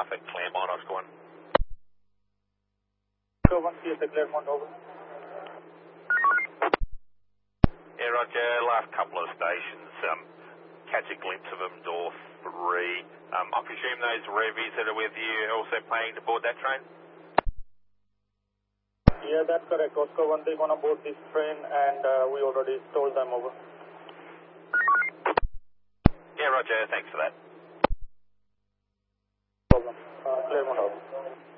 staff at Claremont, Oscar 1. Oscar 1, CSA Claremont, over. Yeah, Roger. Last couple of stations, catch a glimpse of them, door 3. I presume those Revies that are with you are also planning to board that train? Yeah, that's correct. Oscar 1, they're going to board this train and we already told them, over. Yeah, Roger. Thanks for that. No problem. Claremont, over.